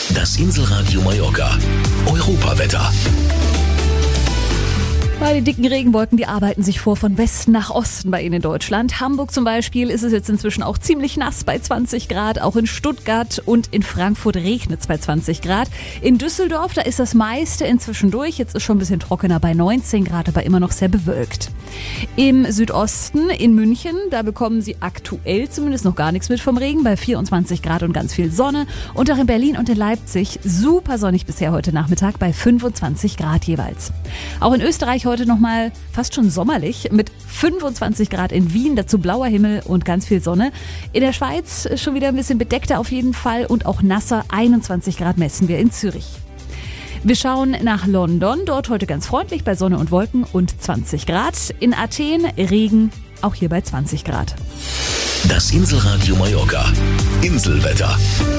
Das Inselradio Mallorca. Europawetter. Die dicken Regenwolken, die arbeiten sich vor von Westen nach Osten bei Ihnen in Deutschland. Hamburg zum Beispiel ist es jetzt inzwischen auch ziemlich nass bei 20 Grad. Auch in Stuttgart und in Frankfurt regnet es bei 20 Grad. In Düsseldorf, da ist das meiste inzwischen durch. Jetzt ist schon ein bisschen trockener bei 19 Grad, aber immer noch sehr bewölkt. Im Südosten, in München, da bekommen Sie aktuell zumindest noch gar nichts mit vom Regen, bei 24 Grad und ganz viel Sonne. Und auch in Berlin und in Leipzig super sonnig bisher heute Nachmittag bei 25 Grad jeweils. Auch in Österreich heute nochmal fast schon sommerlich mit 25 Grad in Wien, dazu blauer Himmel und ganz viel Sonne. In der Schweiz schon wieder ein bisschen bedeckter auf jeden Fall und auch nasser, 21 Grad messen wir in Zürich. Wir schauen nach London, dort heute ganz freundlich bei Sonne und Wolken und 20 Grad. In Athen Regen, auch hier bei 20 Grad. Das Inselradio Mallorca. Inselwetter.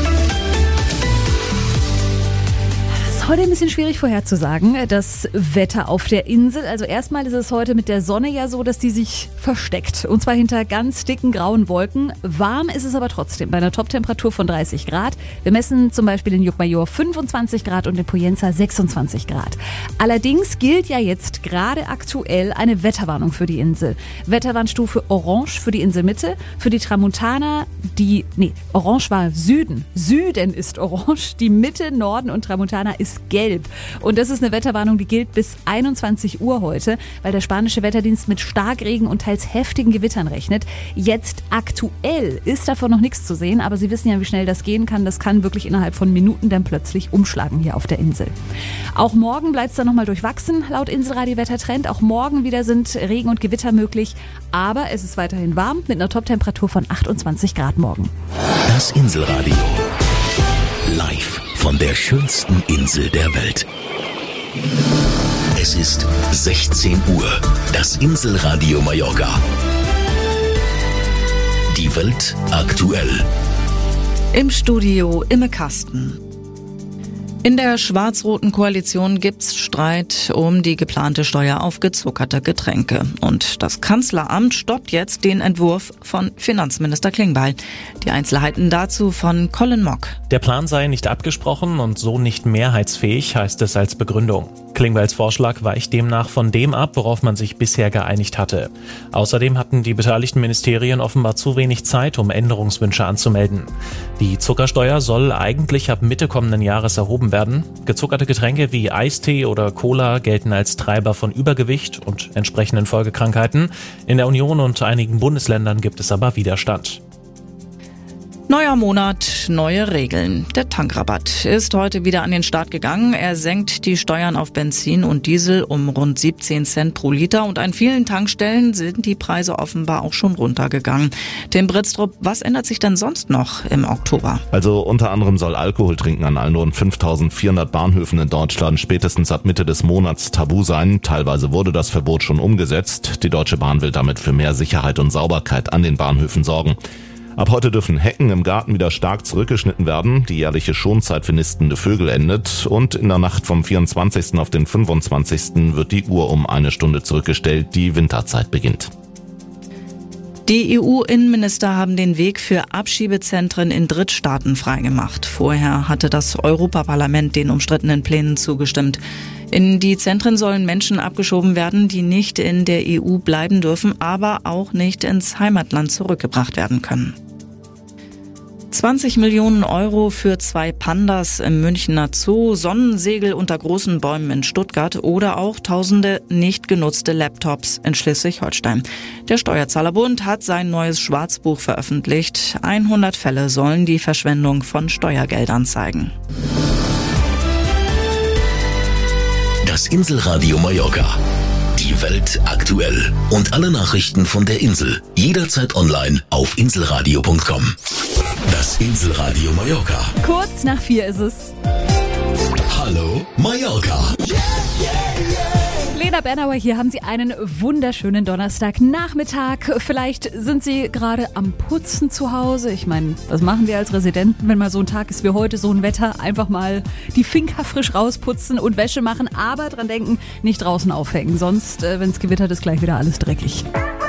Heute ein bisschen schwierig vorherzusagen, das Wetter auf der Insel. Also erstmal ist es heute mit der Sonne ja so, dass die sich versteckt. Und zwar hinter ganz dicken grauen Wolken. Warm ist es aber trotzdem bei einer Toptemperatur von 30 Grad. Wir messen zum Beispiel in Llucmajor 25 Grad und in Poyenza 26 Grad. Allerdings gilt ja jetzt gerade aktuell eine Wetterwarnung für die Insel. Wetterwarnstufe Orange für die Inselmitte, für die Tramontana, Orange war Süden. Süden ist Orange, die Mitte, Norden und Tramontana ist gelb. Und das ist eine Wetterwarnung, die gilt bis 21 Uhr heute, weil der spanische Wetterdienst mit Starkregen und teils heftigen Gewittern rechnet. Jetzt aktuell ist davon noch nichts zu sehen, aber Sie wissen ja, wie schnell das gehen kann. Das kann wirklich innerhalb von Minuten dann plötzlich umschlagen hier auf der Insel. Auch morgen bleibt es dann nochmal durchwachsen, laut Inselradio Wettertrend. Auch morgen wieder sind Regen und Gewitter möglich, aber es ist weiterhin warm mit einer Toptemperatur von 28 Grad morgen. Das Inselradio. Live von der schönsten Insel der Welt. Es ist 16 Uhr. Das Inselradio Mallorca. Die Welt aktuell. Im Studio Imme Kasten. In der schwarz-roten Koalition gibt's Streit um die geplante Steuer auf gezuckerte Getränke. Und das Kanzleramt stoppt jetzt den Entwurf von Finanzminister Klingbeil. Die Einzelheiten dazu von Colin Mock. Der Plan sei nicht abgesprochen und so nicht mehrheitsfähig, heißt es als Begründung. Klingbeils Vorschlag weicht demnach von dem ab, worauf man sich bisher geeinigt hatte. Außerdem hatten die beteiligten Ministerien offenbar zu wenig Zeit, um Änderungswünsche anzumelden. Die Zuckersteuer soll eigentlich ab Mitte kommenden Jahres erhoben werden. Gezuckerte Getränke wie Eistee oder Cola gelten als Treiber von Übergewicht und entsprechenden Folgekrankheiten. In der Union und einigen Bundesländern gibt es aber Widerstand. Neuer Monat, neue Regeln. Der Tankrabatt ist heute wieder an den Start gegangen. Er senkt die Steuern auf Benzin und Diesel um rund 17 Cent pro Liter und an vielen Tankstellen sind die Preise offenbar auch schon runtergegangen. Tim Britztrup, was ändert sich denn sonst noch im Oktober? Also unter anderem soll Alkoholtrinken an allen rund 5.400 Bahnhöfen in Deutschland spätestens ab Mitte des Monats tabu sein. Teilweise wurde das Verbot schon umgesetzt. Die Deutsche Bahn will damit für mehr Sicherheit und Sauberkeit an den Bahnhöfen sorgen. Ab heute dürfen Hecken im Garten wieder stark zurückgeschnitten werden. Die jährliche Schonzeit für nistende Vögel endet. Und in der Nacht vom 24. auf den 25. wird die Uhr um 1 Stunde zurückgestellt. Die Winterzeit beginnt. Die EU-Innenminister haben den Weg für Abschiebezentren in Drittstaaten freigemacht. Vorher hatte das Europaparlament den umstrittenen Plänen zugestimmt. In die Zentren sollen Menschen abgeschoben werden, die nicht in der EU bleiben dürfen, aber auch nicht ins Heimatland zurückgebracht werden können. 20 Millionen Euro für 2 Pandas im Münchner Zoo, Sonnensegel unter großen Bäumen in Stuttgart oder auch tausende nicht genutzte Laptops in Schleswig-Holstein. Der Steuerzahlerbund hat sein neues Schwarzbuch veröffentlicht. 100 Fälle sollen die Verschwendung von Steuergeldern zeigen. Das Inselradio Mallorca. Die Welt aktuell. Und alle Nachrichten von der Insel. Jederzeit online auf inselradio.com. Das Inselradio Mallorca. Kurz nach 4 ist es. Hallo Mallorca. Lena Bernauer hier, haben Sie einen wunderschönen Donnerstagnachmittag. Vielleicht sind Sie gerade am Putzen zu Hause. Ich meine, was machen wir als Residenten, wenn mal so ein Tag ist wie heute, so ein Wetter? Einfach mal die Finca frisch rausputzen und Wäsche machen, aber dran denken, nicht draußen aufhängen. Sonst, wenn es gewittert ist, gleich wieder alles dreckig.